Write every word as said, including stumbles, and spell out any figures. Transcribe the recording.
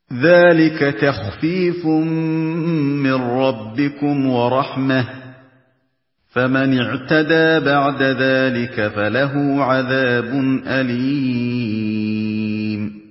ذَٰلِكَ تَخْفِيفٌ مِّن رَّبِّكُمْ وَرَحْمَةٌ ۚ فَمَنِ اعْتَدَىٰ بَعْدَ ذَٰلِكَ فَلَهُ عَذَابٌ أَلِيمٌ